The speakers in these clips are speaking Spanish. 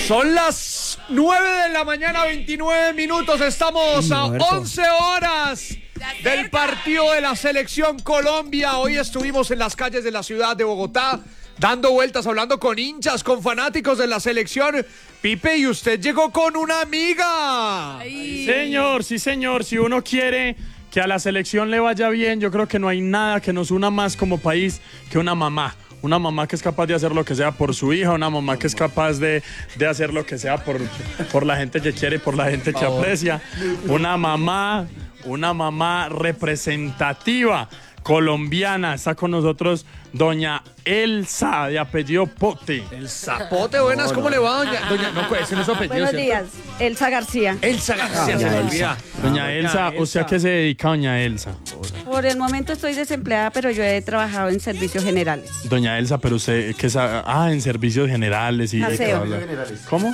Son las 9 de la mañana, 29 minutos. Estamos a 11 horas del partido de la Selección Colombia. Hoy estuvimos en las calles de la ciudad de Bogotá, dando vueltas, hablando con hinchas, con fanáticos de la selección. Pipe, y usted llegó con una amiga. Sí, señor. Si uno quiere que a la selección le vaya bien, yo creo que no hay nada que nos una más como país que una mamá. Una mamá que es capaz de hacer lo que sea por su hija, una mamá que es capaz de hacer lo que sea por la gente que quiere y por la gente que aprecia. Una mamá representativa colombiana. Está con nosotros doña Elsa, de apellido Pote. Elsa Pote, buenas, ¿cómo le va, doña? No, ese no es su apellido. Buenos días, Elsa García. Elsa García, se me olvida. Doña Elsa, ¿usted a qué se dedica, doña Elsa? Por el momento estoy desempleada, pero yo he trabajado en servicios generales. Doña Elsa, pero usted, ¿qué sabe? En servicios generales. Y Aseo. ¿Cómo?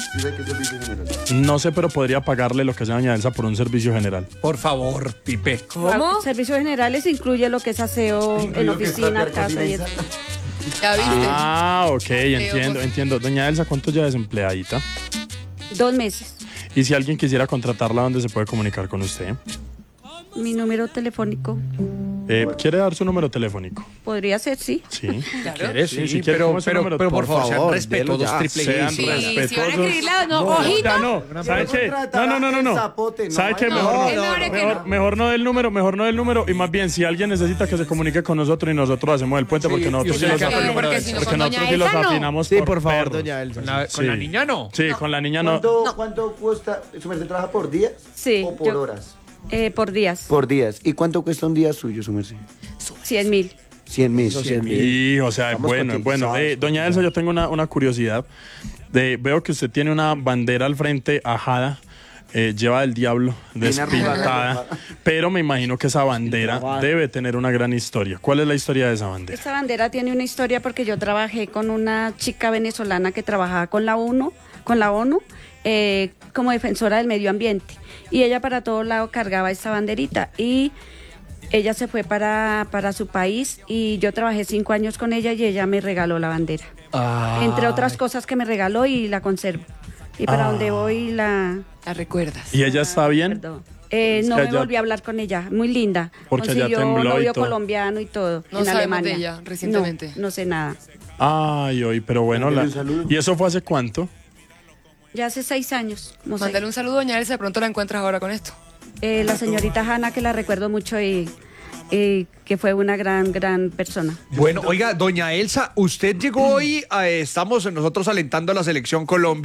No sé, pero podría pagarle lo que sea doña Elsa por un servicio general. Por favor, Pipe. ¿Cómo? Servicios generales incluye lo que es aseo en oficina, casa y eso. ¿Ya viste? Ok, entiendo. Doña Elsa, ¿cuánto ya desempleadita? 2 meses. Y si alguien quisiera contratarla, ¿dónde se puede comunicar con usted? Mi número telefónico. ¿Quiere dar su número telefónico? Podría ser, sí. Sí. ¿Quieres? Sí, si quiere, ¿cómo es su número? pero por favor, sean respetuosos, triple sean G. Sí, respetuosos. si van a escribirla, no, hojita. No. ¿Sabe qué? No. ¿Sabe qué? Mejor no del número. Y más bien, si alguien necesita que se comunique con nosotros y nosotros hacemos el puente, porque nosotros sí los afinamos. Porque si no, con doña sí los Elsa, no. afinamos. Sí, por favor, perros. doña Elsa. Con la niña no. Sí, con la niña no. ¿Cuánto cuesta? ¿Su merced trabaja por día? Sí. ¿O por horas? Por días. Por días. ¿Y cuánto cuesta un día suyo, su merced? 100.000. 100.000. Y, o sea, es bueno. Doña Elsa, yo tengo una curiosidad. Veo que usted tiene una bandera al frente ajada. Lleva del diablo despintada, pero me imagino que esa bandera debe tener una gran historia. ¿Cuál es la historia de esa bandera? Esta bandera tiene una historia porque yo trabajé con una chica venezolana que trabajaba con la ONU, como defensora del medio ambiente, y ella para todos lados cargaba esta banderita, y ella se fue para su país y yo trabajé 5 años con ella y ella me regaló la bandera, entre otras cosas que me regaló, y la conservo. Y para donde voy la recuerdas. ¿Y ella está bien? Perdón. No me volví a hablar con ella, muy linda. Porque consiguió ya tembló y novio todo. colombiano y todo, No en sabemos Alemania. de ella recientemente. No sé nada. Pero bueno, Un saludo. ¿y eso fue hace cuánto? Ya hace 6 años. No sé. Mándale un saludo, doña Elsa, de pronto la encuentras ahora con esto. La señorita Hanna, que la recuerdo mucho y que fue una gran persona. Bueno, oiga, doña Elsa, usted llegó hoy, estamos nosotros alentando a la Selección Colombia.